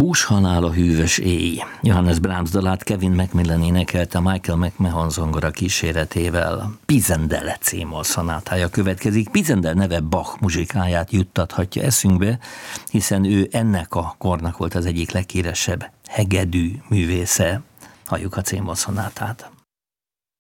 Búshalál a hűvös éj. Johannes Brahms dalát Kevin Macmillan énekelte Michael McMahon zongora kíséretével. Pisendel C-moll szonátája következik. Pisendel neve Bach muzsikáját juttathatja eszünkbe, hiszen ő ennek a kornak volt az egyik leghíresebb hegedű művésze. Halljuk a C-moll szonátát.